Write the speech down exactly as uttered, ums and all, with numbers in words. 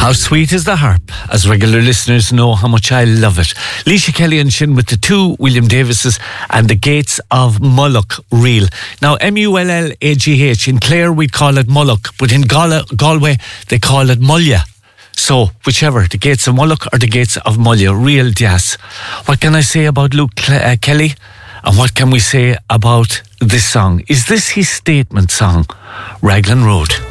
How sweet is the harp? As regular listeners know how much I love it. Laoise Kelly and Shin with the two William Davises and the Gates of Mullagh Reel. Now, M U L L A G H. In Clare we call it Mullagh, but in Gal- Galway they call it Mullagh. So, whichever, the Gates of Mullagh or the Gates of Mullagh, real jazz. What can I say about Luke uh, Kelly? And what can we say about this song? Is this his statement song, Raglan Road?